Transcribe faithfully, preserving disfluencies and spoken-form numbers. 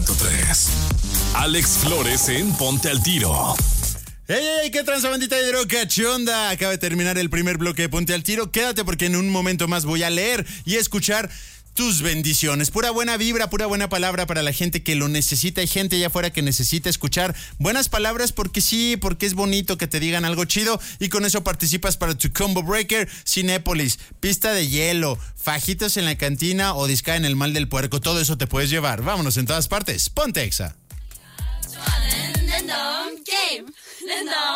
punto tres. Alex Flores en Ponte al Tiro. ¡Ey, ey, ey! ¿Qué tranza, bandita de droga? ¿Qué onda? Acaba de terminar el primer bloque de Ponte al Tiro. Quédate porque en un momento más voy a leer y escuchar tus bendiciones. Pura buena vibra, pura buena palabra para la gente que lo necesita. Hay gente allá afuera que necesita escuchar buenas palabras porque sí, porque es bonito que te digan algo chido. Y con eso participas para tu Combo Breaker, Cinépolis, pista de hielo, fajitos en la cantina o disca en el mal del puerco. Todo eso te puedes llevar. Vámonos en todas partes. Ponte Exa.